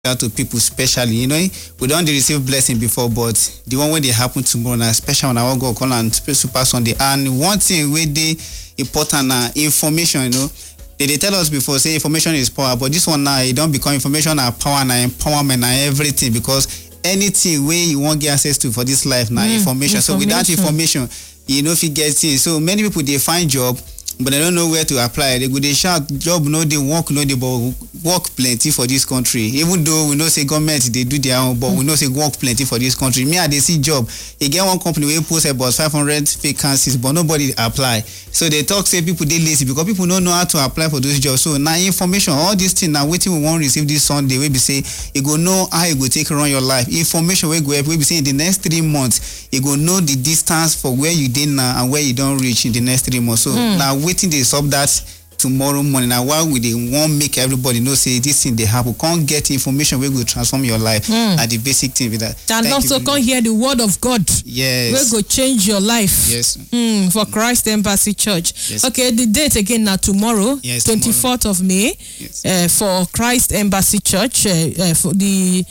to people specially, you know, we don't receive blessing before, but the one when they happen tomorrow, now special when I want to go call and super Sunday. And one thing where they important information, you know, they tell us before say information is power, but this one now it don't become information and power and empowerment and everything, because anything where you want get access to for this life now information. So without information, you know if you get in. So many people they find job, but they don't know where to apply. They go they shout job no they work no they, but work plenty for this country. Even though we know say government they do their own, but we know say work plenty for this country. Me I they see job. You get one company where post about 500 vacancies, but nobody apply. So they talk say people they lazy because people don't know how to apply for those jobs. So now information, all these things now waiting we won't receive this Sunday. We be say you go know how you go take around your life. Information we go we be say in the next 3 months you go know the distance for where you did now and where you don't reach in the next 3 months. So now waiting they sub that tomorrow morning. Now why we they won't make everybody know say this thing they happen. Can't get information where will transform your life and the basic thing with that. And also can't hear the word of God. Yes. Where go change your life. Yes. For Christ Embassy Church. Yes. Okay, the date again now tomorrow. Yes, 24th of May. Yes. For Christ Embassy Church. For the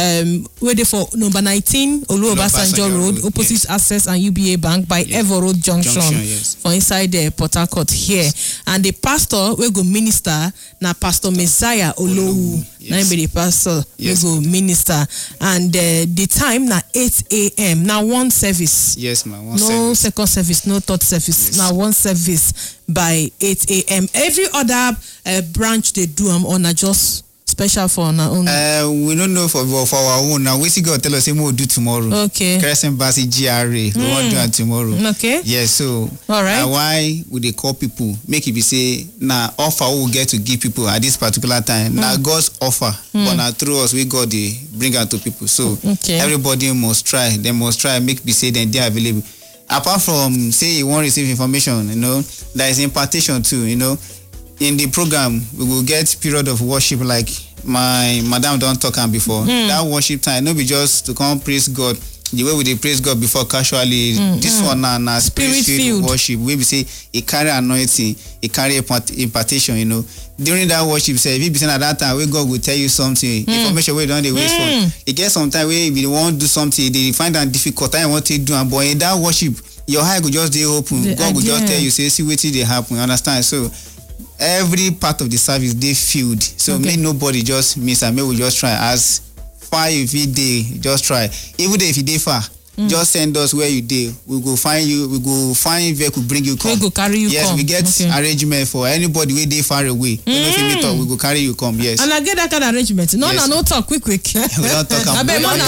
where they for number 19 Olu Obasanjo Road, opposite Access and UBA Bank by Evo Road Junction yes. for inside the Port Harcourt here. And the pastor we go minister na Pastor Messiah Olowu. Now be the pastor we go minister. And the time na 8 a.m. Now one service. Yes, ma'am. No service. Second service, no third service. Yes. Now one service by 8 a.m. Every other branch they do on a just special for our own. We don't know for our own. Now we see God tell us say we'll do tomorrow. Okay. Christ Embassy GRA. We want to do it tomorrow. Okay. Yes. So all right. Why would they call people? Make it be say now offer we will get to give people at this particular time. Now God's offer, but now through us we got the bring out to people. So everybody must try. They must try. Make be say then they are available. Apart from say you want to receive information, you know, there is impartation too. You know. In the program, we will get period of worship like my madam don't talk on before. That worship time, no be just to come praise God. The way we dey praise God before casually, this one na spirit-filled worship. We be say it carry anointing, it carry impartation. You know, during that worship, say if you be saying at that time, where God will tell you something, information where you don't dey waste for. It get sometimes where if you want to do something, they find that difficult. I want to do, but in that worship, your eye go just dey open. God will just tell you, say see wetin dey happen. You understand? So every part of the service they filled, so make nobody just miss and may we just try as far if you day just try, even if you day far just send us where you day, we go find you, we go find vehicle bring you come, we go carry you come. We get arrangement for anybody where they far away. We go carry you come. Yes, and I get that kind of arrangement. No talk quick we don't talk I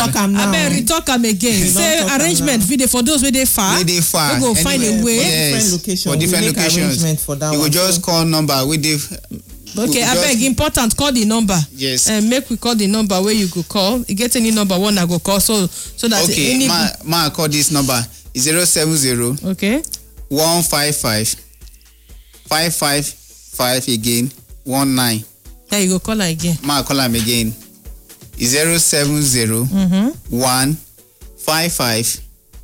bet talk again. Say arrangement video for those where they far, we go find a way for different locations. For that you will just call number with the okay, I beg important call the number. Yes. Make we call the number where you go call. You get any number one I go call so that okay. Ma call this number 070 okay 155 555 again 19. Yeah, you go call her again. Ma call him again 070 155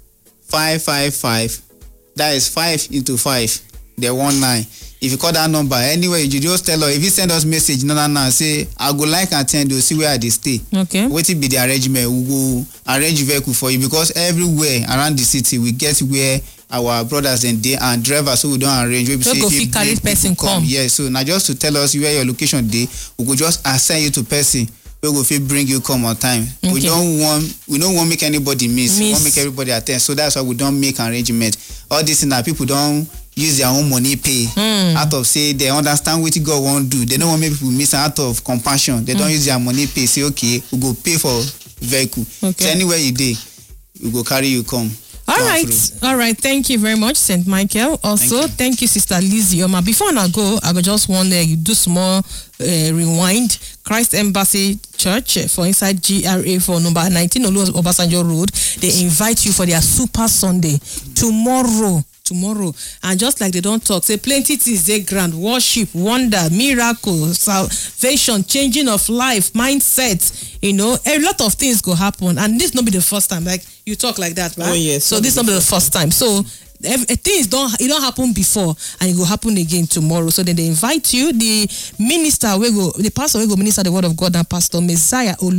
555. That is 5 into 5. The 19. If you call that number anyway, you just tell her. If you send us message, no, say I go like attend to see where they stay. Okay. What will be the arrangement? We go arrange vehicle for you because everywhere around the city we get where our brothers and they and drivers, so we don't arrange. We say if you carry person come. Yes. So now just to tell us where your location day, we go just assign you to person. We go fit bring you come on time. Okay. We don't want make anybody miss. We want make everybody attend. So that's why we don't make arrangement. All this thing that people don't use their own money pay out of say they understand what God won't do. They don't want make people miss out of compassion. They don't use their money pay. Say okay, we go pay for vehicle. Okay. So anywhere you day, we go carry you come. All right. Thank you very much, St. Michael. Also, thank you, Sister Lizzie. Before I go just want you do small rewind. Christ Embassy Church for inside GRA for number 19 Olu Obasanjo Road. They invite you for their Super Sunday tomorrow. And just like they don't talk, say plenty things they grand worship, wonder, miracle, salvation, changing of life, mindset, you know, a lot of things go happen. And this not be the first time, like you talk like that, right? Oh yes. So this not be the first time. So things don't happen before and it will happen again tomorrow. So then they invite you, the pastor will go minister the word of God, and Pastor Messiah